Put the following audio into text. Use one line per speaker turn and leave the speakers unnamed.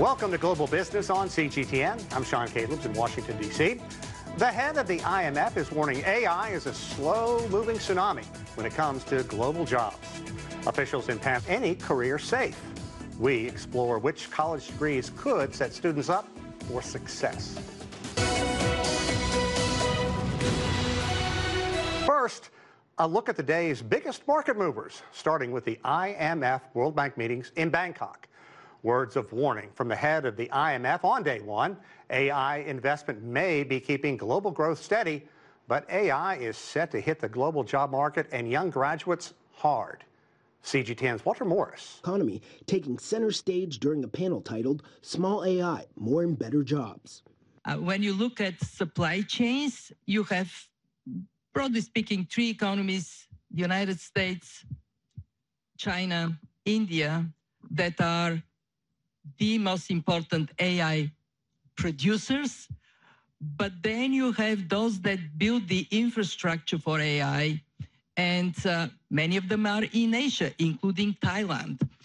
Welcome to Global Business on CGTN. I'm Sean Calebs in Washington, D.C. The head of the IMF is warning AI is a slow-moving tsunami when it comes to global jobs. Officials in Pan any career safe. We explore which college degrees could set students up for success. First, a look at the day's biggest market movers, starting with the IMF World Bank meetings in Bangkok. Words of warning from the head of the IMF on day one. AI investment may be keeping global growth steady, but AI is set to hit the global job market and young graduates hard. CGTN's Walter Morris.
Economy taking center stage during a panel titled Small AI, More and Better Jobs.
When you look at supply chains, you have, broadly speaking, three economies, the United States, China, India, that are the most important AI producers. But then you have those that build the infrastructure for AI, and many of them are in Asia, including Thailand.